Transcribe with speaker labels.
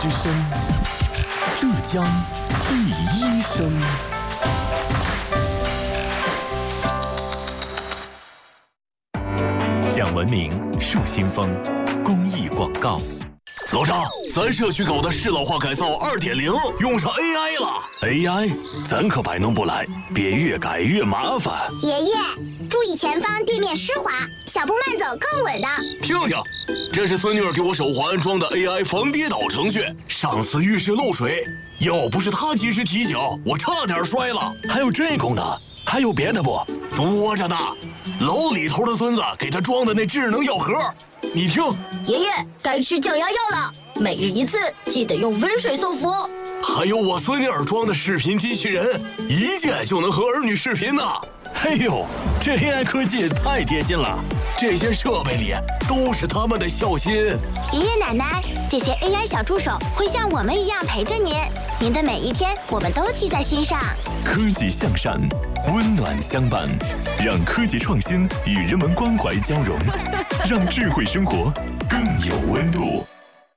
Speaker 1: 之声，浙江第一声。讲文明树新风公益广告。
Speaker 2: 老张，咱社区搞的适老化改造2.0用上 AI 了。AI， 咱可摆弄不来，别越改越麻烦。
Speaker 3: 爷爷，注意前方地面湿滑，小步慢走更稳当。
Speaker 2: 听听，这是孙女儿给我手环安装的 AI 防跌倒程序。上次浴室漏水，要不是她及时提醒，我差点摔了。还有这功能，还有别的不？多着呢。楼里头的孙子给他装的那智能药盒，你听。
Speaker 4: 爷爷，该吃降压药了，每日1次，记得用温水送服。
Speaker 2: 还有我孙女儿装的视频机器人，一键就能和儿女视频呢。嘿呦，这 AI 科技太贴心了，这些设备里都是他们的孝心。
Speaker 3: 爷爷奶奶，这些 AI 小助手会像我们一样陪着您，您的每一天我们都记在心上。
Speaker 1: 科技向善，温暖相伴，让科技创新与人文关怀交融，让智慧生活更有温度。